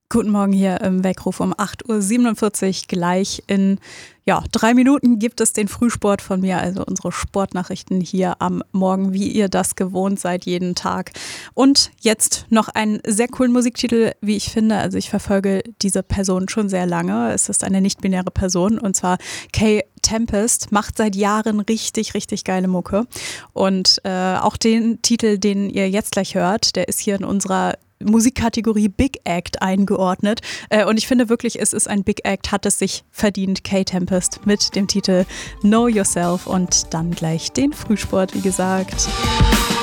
Guten Morgen hier im Weckruf um 8.47 Uhr. Gleich in 3 Minuten gibt es den Frühsport von mir, also unsere Sportnachrichten hier am Morgen, wie ihr das gewohnt seid jeden Tag. Und jetzt noch einen sehr coolen Musiktitel, wie ich finde. Also ich verfolge diese Person schon sehr lange. Es ist eine nicht-binäre Person und zwar K Tempest, macht seit Jahren richtig, richtig geile Mucke. Und auch den Titel, den ihr jetzt gleich hört, der ist hier in unserer Musikkategorie Big Act eingeordnet. Und ich finde wirklich, es ist ein Big Act, hat es sich verdient. K Tempest mit dem Titel Know Yourself und dann gleich den Frühsport, wie gesagt.